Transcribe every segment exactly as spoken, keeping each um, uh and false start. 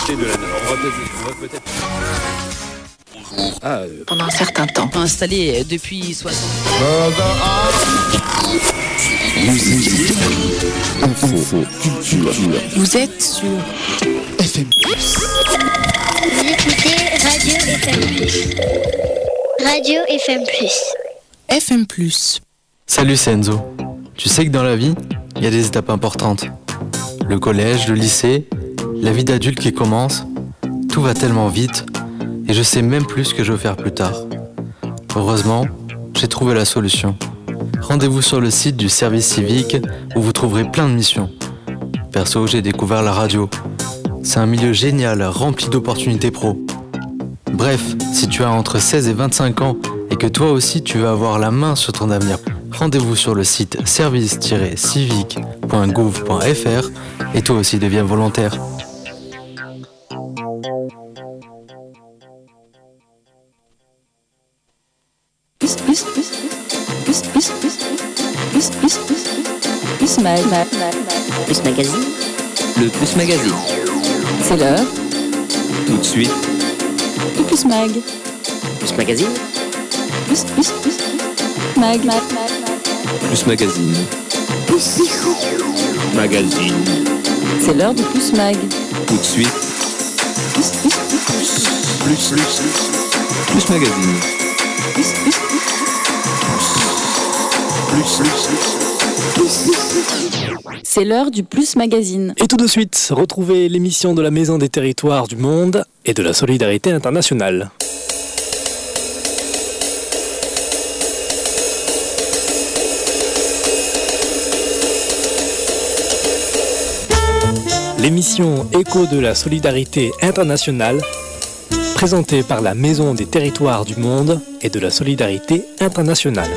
beauté de la nature. On va peut-être... On va peut-être... Ah, euh... Pendant un certain temps. Installé depuis soixante Info, culture. Vous êtes sur F M plus. Vous écoutez Radio F M plus. Radio F M plus. F M plus. Salut, c'est Enzo. Tu sais que dans la vie, il y a des étapes importantes. Le collège, le lycée, la vie d'adulte qui commence. Tout va tellement vite et je sais même plus ce que je veux faire plus tard. Heureusement, j'ai trouvé la solution. Rendez-vous sur le site du service civique où vous trouverez plein de missions. Perso, j'ai découvert la radio. C'est un milieu génial, rempli d'opportunités pro. Bref, si tu as entre seize et vingt-cinq ans et que toi aussi tu veux avoir la main sur ton avenir, rendez-vous sur le site service tiret civique point gouv point f r et toi aussi deviens volontaire. Plus, plus, plus, plus, plus, plus, plus, plus, plus, plus, mag, mag, mag, Plus magazine. Le Plus Magazine. C'est l'heure. Tout de suite. Du Plus Mag. Plus magazine. Plus, plus, plus, plus. Mag, mag, mag, mag. Plus Magazine. Plus Magazine. C'est l'heure du Plus Mag. Tout de suite. Plus, plus, plus. Plus, plus, plus Magazine. Plus, plus, plus. Plus, plus, C'est l'heure du Plus Magazine. Et tout de suite, retrouvez l'émission de la Maison des Territoires du Monde et de la Solidarité Internationale. L'émission Écho de la Solidarité Internationale, présentée par la Maison des Territoires du Monde et de la Solidarité Internationale.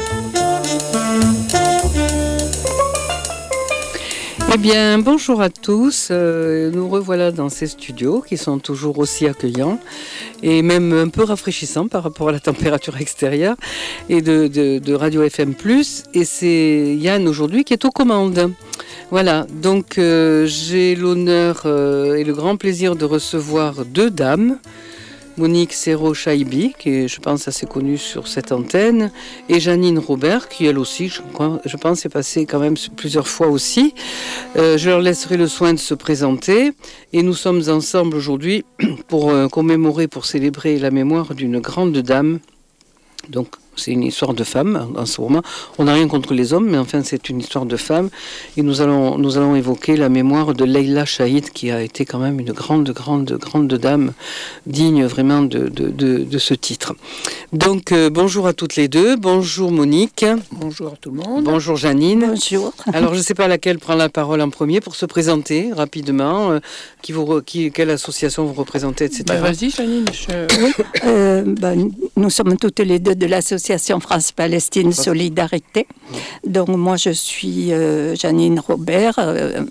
Eh bien, bonjour à tous. Euh, nous revoilà dans ces studios qui sont toujours aussi accueillants et même un peu rafraîchissants par rapport à la température extérieure et de, de, de Radio F M plus. Et c'est Yann aujourd'hui qui est aux commandes. Voilà, donc euh, j'ai l'honneur euh, et le grand plaisir de recevoir deux dames. Monique Serrault-Chaibi, qui est, je pense, assez connue sur cette antenne, et Janine Robert, qui elle aussi, je, crois, je pense, est passée quand même plusieurs fois aussi. Euh, je leur laisserai le soin de se présenter, et nous sommes ensemble aujourd'hui pour euh, commémorer, pour célébrer la mémoire d'une grande dame. Donc, c'est une histoire de femme en ce moment. On n'a rien contre les hommes, mais enfin, c'est une histoire de femme. Et nous allons, nous allons évoquer la mémoire de Leïla Chahid, qui a été quand même une grande, grande, grande dame, digne vraiment de, de, de, de ce titre. Donc, euh, bonjour à toutes les deux. Bonjour Monique. Bonjour à tout le monde. Bonjour Janine. Bonjour. Alors, je ne sais pas laquelle prend la parole en premier pour se présenter rapidement. Euh, qui vous, qui, quelle association vous représentez, et cetera. Bah, vas-y, Janine. Je... Oui, euh, bah, nous sommes toutes les deux de l'association France-Palestine Solidarité. Donc moi je suis euh, Janine Robert, euh,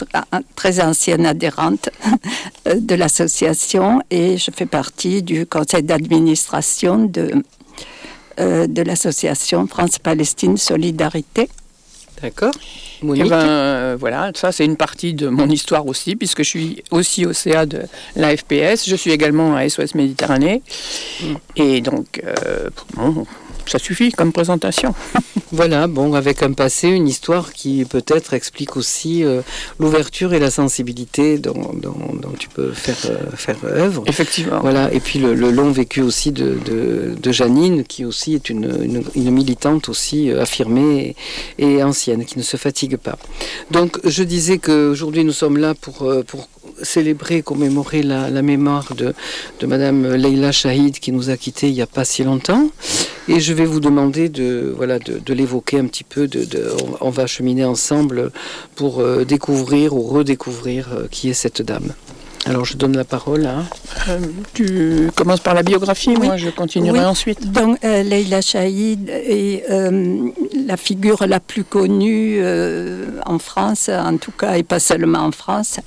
très ancienne adhérente de l'association et je fais partie du conseil d'administration de, euh, de l'association France-Palestine Solidarité. D'accord. Monique. Eh ben, euh, voilà, ça c'est une partie de mon histoire aussi, puisque je suis aussi au C A de l'A F P S. Je suis également à S O S Méditerranée. Mm. Et donc, euh, bon, ça suffit comme présentation. Voilà, bon, avec un passé, une histoire qui peut-être explique aussi euh, l'ouverture et la sensibilité dont, dont, dont tu peux faire, euh, faire œuvre. Effectivement. Voilà, et puis le, le long vécu aussi de, de, de Janine, qui aussi est une, une, une militante aussi euh, affirmée et, et ancienne, qui ne se fatigue pas. Donc, je disais qu'aujourd'hui, nous sommes là pour, euh, pour célébrer, commémorer la, la mémoire de, de Madame Leïla Chahid, qui nous a quittés il n'y a pas si longtemps. Et je vais vous demander de, voilà, de, de l'évoquer un petit peu. De, de, on, on va cheminer ensemble pour euh, découvrir ou redécouvrir euh, qui est cette dame. Alors, je donne la parole à... Euh, tu commences par la biographie, oui. Moi je continuerai oui. ensuite. Donc, euh, Leïla Chahid est euh, la figure la plus connue euh, en France, en tout cas, et pas seulement en France,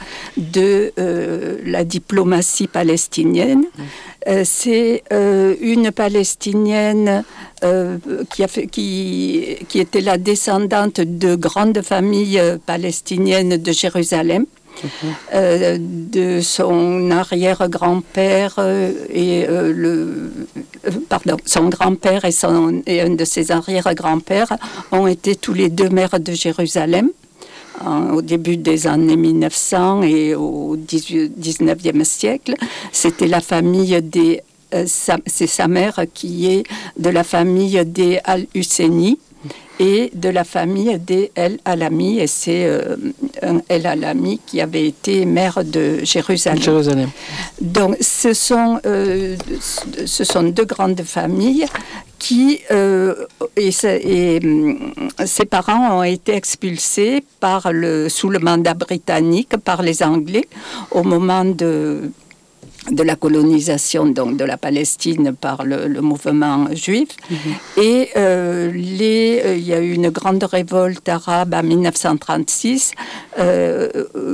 de euh, la diplomatie palestinienne. Mmh. Euh, c'est euh, une Palestinienne euh, qui, a fait, qui, qui était la descendante de grandes familles palestiniennes de Jérusalem. Euh, de son arrière-grand-père euh, et euh, le euh, pardon, son grand-père et, son, et un de ses arrière-grands-pères ont été tous les deux maires de Jérusalem en, au début des années mille neuf cents et au dix-neuvième siècle. C'était la famille des euh, sa, c'est sa mère qui est de la famille des Al-Husseini et de la famille des El Alami, et c'est euh, un El Alami qui avait été maire de Jérusalem. Jérusalem. Donc, ce sont, euh, ce sont deux grandes familles qui, euh, et, et ses parents ont été expulsés par le, sous le mandat britannique par les Anglais au moment de de la colonisation donc de la Palestine par le, le mouvement juif. Mmh. Et euh, les, euh, il y a eu une grande révolte arabe en mille neuf cent trente-six euh,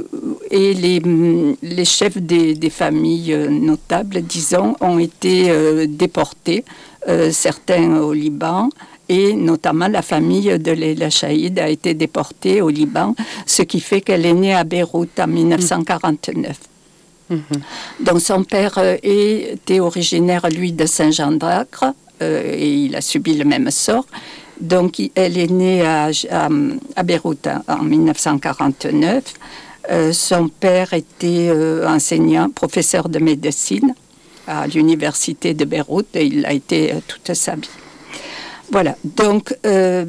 et les, les chefs des, des familles notables, disons, ont été euh, déportés, euh, certains au Liban, et notamment la famille de Leila Chaïd a été déportée au Liban, ce qui fait qu'elle est née à Beyrouth en mille neuf cent quarante-neuf. Mm-hmm. Donc son père euh, était originaire, lui, de Saint-Jean-d'Acre, euh, et il a subi le même sort. Donc il, elle est née à, à, à Beyrouth en mille neuf cent quarante-neuf. Euh, son père était euh, enseignant, professeur de médecine à l'université de Beyrouth, et il a été euh, toute sa vie. Voilà, donc... Euh,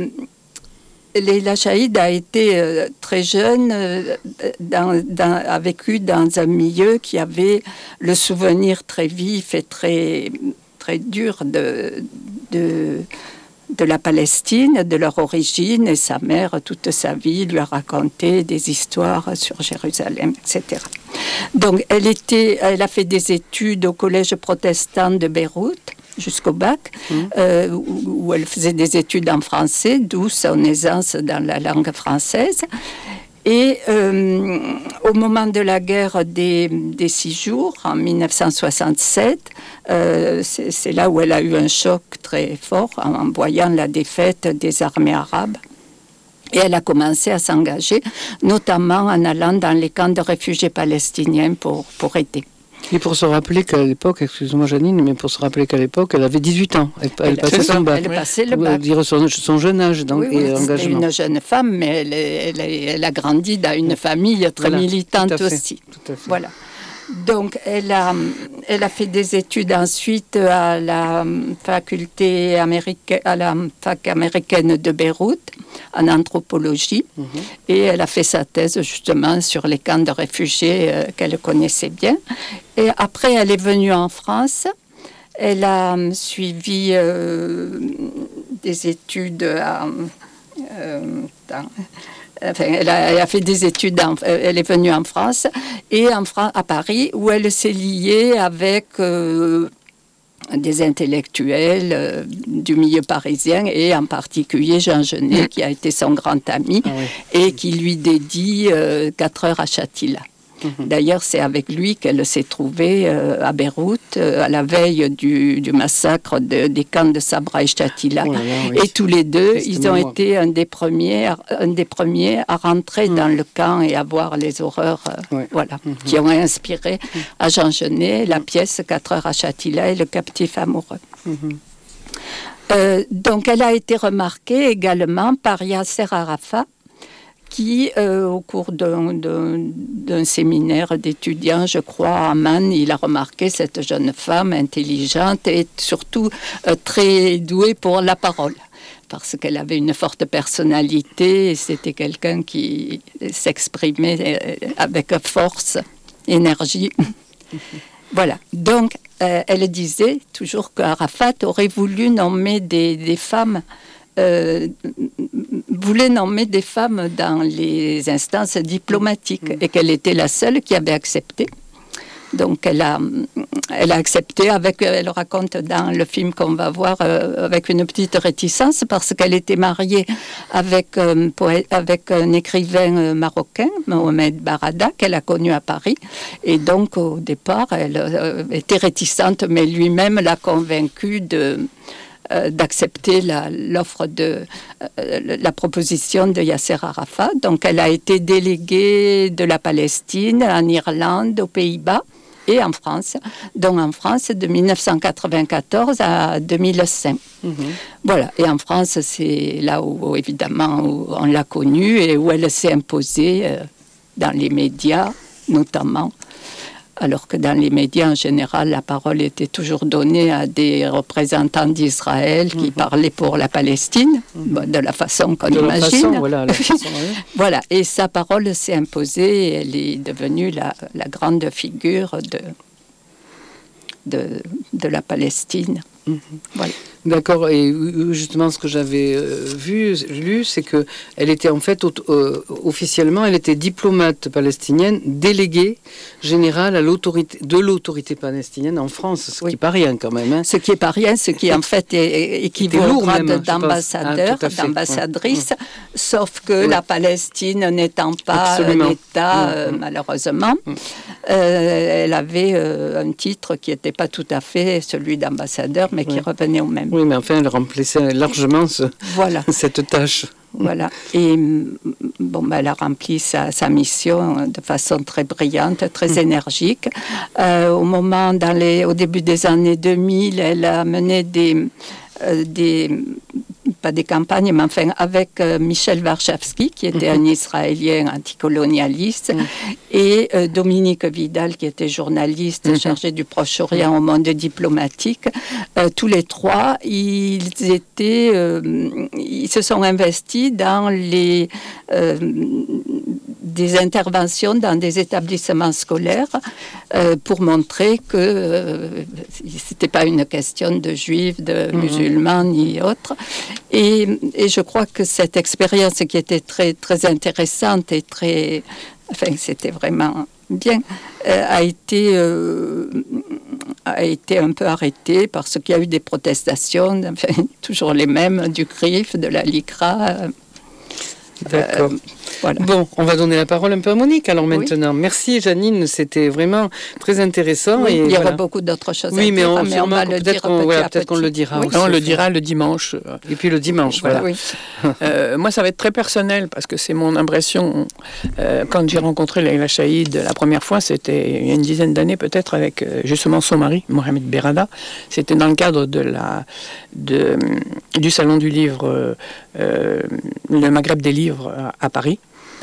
Leila Chaïd a été euh, très jeune, euh, dans, dans, a vécu dans un milieu qui avait le souvenir très vif et très, très dur de, de, de la Palestine, de leur origine, et sa mère, toute sa vie, lui a raconté des histoires sur Jérusalem, et cetera. Donc, elle, était, elle a fait des études au collège protestant de Beyrouth, jusqu'au bac, mmh. euh, où, où elle faisait des études en français, d'où son aisance dans la langue française. Et euh, au moment de la guerre des, des six jours, en mille neuf cent soixante-sept, euh, c'est, c'est là où elle a eu un choc très fort en, en voyant la défaite des armées arabes. Et elle a commencé à s'engager, notamment en allant dans les camps de réfugiés palestiniens pour, pour aider. Et pour se rappeler qu'à l'époque, excuse-moi Janine, mais pour se rappeler qu'à l'époque, elle avait dix-huit ans. Elle, elle, elle passait son bac. Elle passait le bac. Dire son, son jeune âge donc, oui, oui, et engagement. C'était une jeune femme, mais elle, elle, elle a grandi dans une famille très voilà, militante tout à fait, aussi. Tout à fait. Voilà. Donc, elle a, elle a fait des études ensuite à la faculté américaine, à la fac américaine de Beyrouth, en anthropologie, mm-hmm. et elle a fait sa thèse justement sur les camps de réfugiés euh, qu'elle connaissait bien. Et après, elle est venue en France. Elle a suivi euh, des études à, euh, dans, Enfin, elle, a, elle a fait des études, en, elle est venue en France, et en France, à Paris, où elle s'est liée avec euh, des intellectuels euh, du milieu parisien, et en particulier Jean Genet, qui a été son grand ami, ah oui. et qui lui dédie euh, quatre heures à Chatila. Mm-hmm. D'ailleurs, c'est avec lui qu'elle s'est trouvée euh, à Beyrouth, euh, à la veille du, du massacre de, des camps de Sabra et Shatila. Oh là là, oui. Et tous les deux, c'est ils ont mémoire. été un des premiers, un des premiers à rentrer mm. dans le camp et à voir les horreurs euh, oui. voilà, mm-hmm. qui ont inspiré mm. à Jean Genet la pièce quatre heures à Shatila et le captif amoureux. Mm-hmm. Euh, donc, elle a été remarquée également par Yasser Arafat, qui, euh, au cours d'un, d'un, d'un séminaire d'étudiants, je crois, à Amman, il a remarqué cette jeune femme intelligente et surtout euh, très douée pour la parole, parce qu'elle avait une forte personnalité et c'était quelqu'un qui s'exprimait avec force, énergie. Voilà. Donc, euh, elle disait toujours qu'Arafat aurait voulu nommer des, des femmes Euh, voulait nommer des femmes dans les instances diplomatiques et qu'elle était la seule qui avait accepté. Donc elle a, elle a accepté, avec, elle raconte dans le film qu'on va voir, euh, avec une petite réticence, parce qu'elle était mariée avec, euh, poète, avec un écrivain marocain, Mohamed Barada, qu'elle a connu à Paris. Et donc au départ, elle euh, était réticente, mais lui-même l'a convaincue de... euh, d'accepter la, l'offre de euh, la proposition de Yasser Arafat. Donc elle a été déléguée de la Palestine en Irlande, aux Pays-Bas et en France, donc en France de dix-neuf cent quatre-vingt-quatorze à deux mille cinq. Mmh. Voilà, et en France, c'est là où, où évidemment, où on l'a connue et où elle s'est imposée euh, dans les médias, notamment. Alors que dans les médias, en général, la parole était toujours donnée à des représentants d'Israël qui mmh. parlaient pour la Palestine, mmh. bon, de la façon qu'on de imagine. La façon, voilà, la façon, oui. Voilà, et sa parole s'est imposée et elle est devenue la, la grande figure de, de, de la Palestine. Mmh. Voilà. D'accord, et justement ce que j'avais euh, vu, lu, c'est que elle était en fait euh, officiellement, elle était diplomate palestinienne, déléguée générale à l'autorité de l'autorité palestinienne en France, ce oui. qui n'est pas rien quand même. Hein. Ce qui n'est pas rien, ce qui en fait est, équivaut au grade même, d'ambassadeur, ah, d'ambassadrice, ouais. sauf que ouais. la Palestine n'étant pas Absolument. un État, mmh. euh, malheureusement, mmh. euh, elle avait euh, un titre qui n'était pas tout à fait celui d'ambassadeur, mais ouais. qui revenait au même. Oui, mais enfin, elle remplissait largement ce, voilà. cette tâche. Voilà. Et bon, ben, elle a rempli sa, sa mission de façon très brillante, très mmh. énergique. Euh, au moment, dans les, au début des années deux mille, elle a mené des, euh, des pas des campagnes, mais enfin avec euh, Michel Warshawski, qui était mmh. un Israélien anticolonialiste, mmh. et euh, Dominique Vidal, qui était journaliste mmh. chargé du Proche-Orient au monde diplomatique. Euh, tous les trois, ils étaient, euh, ils se sont investis dans les euh, des interventions dans des établissements scolaires euh, pour montrer que euh, c'était pas une question de juifs, de mmh. musulmans ni autres. Et, et je crois que cette expérience qui était très, très intéressante et très... Enfin, c'était vraiment bien, euh, a, été, euh, a été un peu arrêtée parce qu'il y a eu des protestations, enfin, toujours les mêmes, du C R I F, de la LICRA. Euh, D'accord. Euh, voilà. Bon, on va donner la parole un peu à Monique alors maintenant. Oui. Merci Janine, c'était vraiment très intéressant. Oui, et il y voilà. aura beaucoup d'autres choses oui, à mais dire, on, mais on va le dire qu'on, petit voilà, à peut-être petit. qu'on le dira oui. aussi. On le dira le dimanche. Et puis le dimanche, voilà. Oui. euh, moi, ça va être très personnel parce que c'est mon impression. Euh, quand j'ai rencontré Leïla Chaïd la première fois, c'était il y a une dizaine d'années peut-être, avec euh, justement son mari, Mohamed Berada. C'était dans le cadre de la, de, du Salon du Livre, euh, euh, le Maghreb des livres à, à Paris.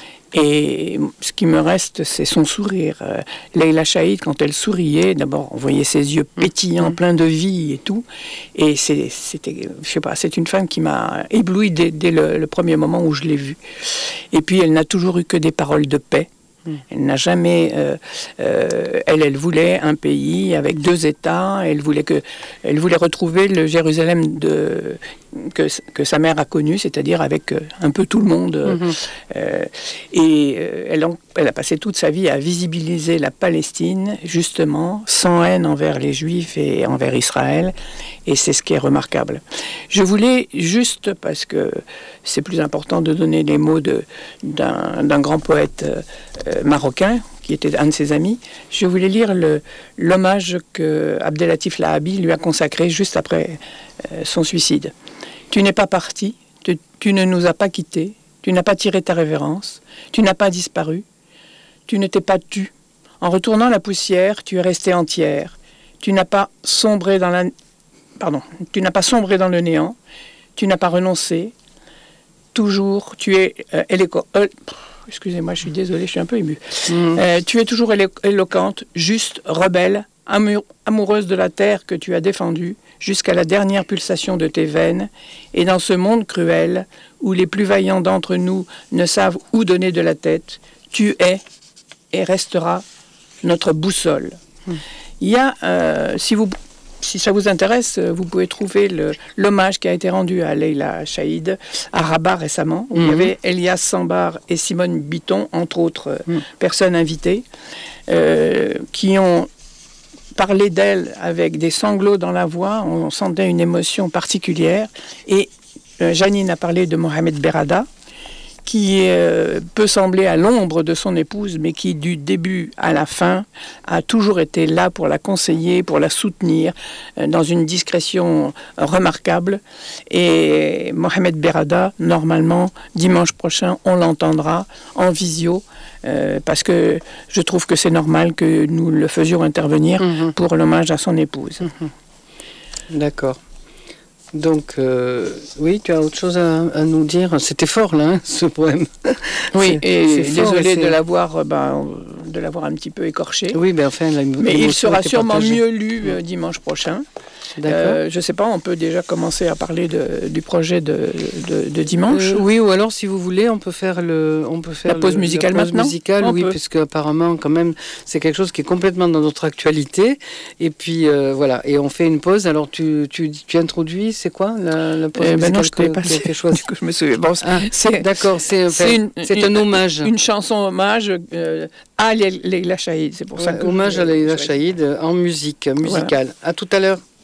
Et ce qui me reste, c'est son sourire. Euh, Leïla Chaïd, quand elle souriait, d'abord, on voyait ses yeux pétillants, mmh. pleins de vie et tout. Et c'est, c'était, je sais pas, c'est une femme qui m'a éblouie dès, dès le, le premier moment où je l'ai vue. Et puis, elle n'a toujours eu que des paroles de paix. Elle n'a jamais... Euh, euh, elle, elle voulait un pays avec deux États. Elle voulait, que, elle voulait retrouver le Jérusalem de, que, que sa mère a connu, c'est-à-dire avec euh, un peu tout le monde. Mm-hmm. Euh, et euh, elle, en, elle a passé toute sa vie à visibiliser la Palestine, justement, sans haine envers les Juifs et envers Israël. Et c'est ce qui est remarquable. Je voulais juste, parce que c'est plus important de donner les mots de, d'un, d'un grand poète euh, marocain, qui était un de ses amis, je voulais lire le, l'hommage que Abdelatif Lahabi lui a consacré juste après euh, son suicide. Tu n'es pas parti, tu, tu ne nous as pas quittés, tu n'as pas tiré ta révérence, tu n'as pas disparu, tu ne t'es pas tu. En retournant la poussière, tu es resté entière. Tu n'as pas sombré dans la... Pardon, tu n'as pas sombré dans le néant, tu n'as pas renoncé. Toujours, tu es euh, éloquent. Euh, excusez-moi, je suis désolée, je suis un peu émue. Mmh. Euh, tu es toujours élo- éloquente, juste, rebelle, amour- amoureuse de la terre que tu as défendue jusqu'à la dernière pulsation de tes veines. Et dans ce monde cruel, où les plus vaillants d'entre nous ne savent où donner de la tête, tu es et resteras notre boussole. Mmh. Il y a, euh, si vous... Si ça vous intéresse, vous pouvez trouver le, l'hommage qui a été rendu à Leïla Chaïd à Rabat récemment, où mmh. il y avait Elias Sambar et Simone Bitton, entre autres mmh. personnes invitées, euh, qui ont parlé d'elle avec des sanglots dans la voix. On sentait une émotion particulière. Et euh, Janine a parlé de Mohamed Berada, qui euh, peut sembler à l'ombre de son épouse, mais qui du début à la fin a toujours été là pour la conseiller, pour la soutenir, euh, dans une discrétion remarquable. Et Mohamed Berada, normalement, dimanche prochain, on l'entendra en visio, euh, parce que je trouve que c'est normal que nous le faisions intervenir mmh. pour l'hommage à son épouse. Mmh. D'accord. Donc, euh, oui, tu as autre chose à, à nous dire. C'était fort, là, hein, ce poème. Oui, c'est, et c'est désolé de l'avoir, ben, de l'avoir un petit peu écorché. Oui, mais enfin, la, mais il sera sûrement mieux lu euh, dimanche prochain. Euh, je ne sais pas, on peut déjà commencer à parler de, du projet de, de, de dimanche. Euh, oui, ou alors, si vous voulez, on peut faire le, on peut faire la pause le, musicale la pause maintenant. Musicale, oui, puisque apparemment, quand même, c'est quelque chose qui est complètement dans notre actualité. Et puis euh, voilà, et on fait une pause. Alors, tu, tu, tu introduis, c'est quoi la, la pause euh, musicale ben non, je t'ai pas que, choisi. Du coup, je me souviens. Bon, ah, c'est d'accord, c'est, c'est, une, c'est un une, hommage, une chanson hommage euh, à Leïla Chaïd. C'est pour ouais, ça que hommage je, à Leïla Chaïd en musique musicale. Voilà. À tout à l'heure.